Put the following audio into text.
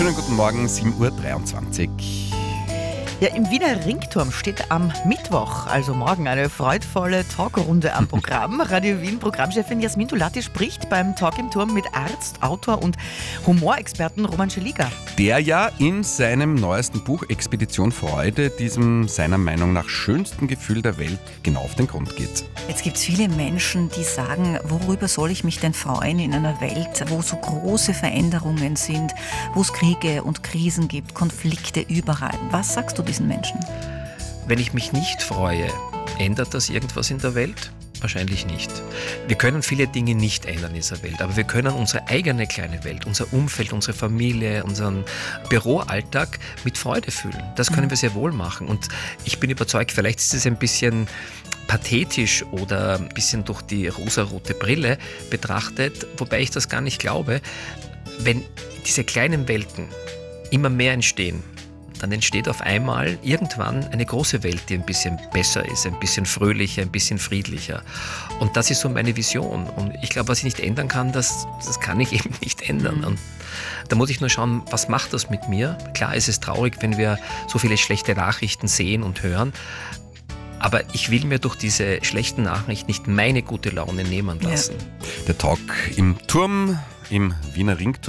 Schönen guten Morgen, 7:23 Uhr. Ja, im Wiener Ringturm steht am Mittwoch, also morgen, eine freudvolle Talkrunde am Programm. Radio Wien Programmchefin Jasmin Dulatti spricht beim Talk im Turm mit Arzt, Autor und Humorexperten Roman Scheliga. Der ja in seinem neuesten Buch Expedition Freude diesem seiner Meinung nach schönsten Gefühl der Welt genau auf den Grund geht. Jetzt gibt es viele Menschen, die sagen, worüber soll ich mich denn freuen in einer Welt, wo so große Veränderungen sind, wo es Kriege und Krisen gibt, Konflikte überall. Was sagst du diesen Menschen? Wenn ich mich nicht freue, ändert das irgendwas in der Welt? Wahrscheinlich nicht. Wir können viele Dinge nicht ändern in dieser Welt, aber wir können unsere eigene kleine Welt, unser Umfeld, unsere Familie, unseren Büroalltag mit Freude füllen. Das können wir sehr wohl machen. Und ich bin überzeugt, vielleicht ist es ein bisschen pathetisch oder ein bisschen durch die rosarote Brille betrachtet, wobei ich das gar nicht glaube. Wenn diese kleinen Welten immer mehr entstehen, dann entsteht auf einmal irgendwann eine große Welt, die ein bisschen besser ist, ein bisschen fröhlicher, ein bisschen friedlicher. Und das ist so meine Vision. Und ich glaube, was ich nicht ändern kann, das kann ich eben nicht ändern. Und da muss ich nur schauen, was macht das mit mir? Klar ist es traurig, wenn wir so viele schlechte Nachrichten sehen und hören. Aber ich will mir durch diese schlechten Nachrichten nicht meine gute Laune nehmen lassen. Der Talk im Turm, im Wiener Ringturm.